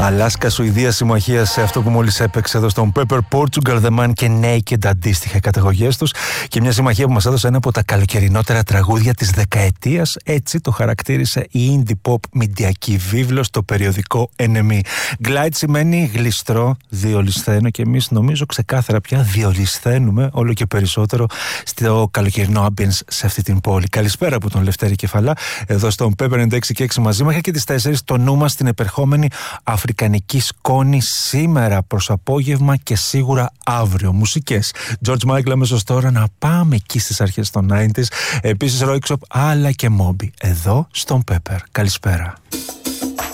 Αλάσκα, Σουηδία, συμμαχία σε αυτό που μόλις έπαιξε εδώ στον Pepper, Portugal, The Man και Naked, αντίστοιχα κατηγοριές τους. Και μια συμμαχία που μας έδωσε ένα από τα καλοκαιρινότερα τραγούδια της δεκαετίας. Έτσι το χαρακτήρισε η indie pop μηντιακή βίβλος στο περιοδικό NME. Glide σημαίνει γλιστρό, διολυσθαίνω, και εμείς νομίζω ξεκάθαρα πια διολυσθαίνουμε όλο και περισσότερο στο καλοκαιρινό ambience σε αυτή την πόλη. Καλησπέρα από τον Λευτέρη Κεφαλά, εδώ στον Pepper 96,6 μαζί μέχρι και τις 4 το νου μας στην επερχόμενη αφρικανική σκόνη σήμερα προς απόγευμα και σίγουρα αύριο. Μουσικές George Michael αμέσως τώρα, να πάμε εκεί στις αρχές των 90s. Επίσης Royksop αλλά και Moby εδώ στον Pepper. Καλησπέρα.